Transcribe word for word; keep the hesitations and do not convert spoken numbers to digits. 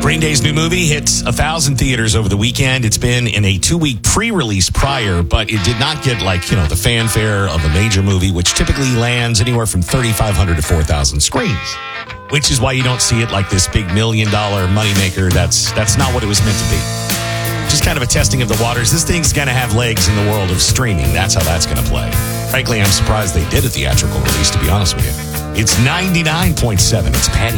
Green Day's new movie hits a thousand theaters over the weekend. It's been in a two-week pre-release prior, but it did not get like, you know, the fanfare of a major movie, which typically lands anywhere from thirty-five hundred to four thousand screens, which is why you don't see it like this big million-dollar moneymaker. That's, that's not what it was meant to be. Just kind of a testing of the waters. This thing's going to have legs in the world of streaming. That's how that's going to play. Frankly, I'm surprised they did a theatrical release, to be honest with you. It's ninety-nine point seven. It's Patty.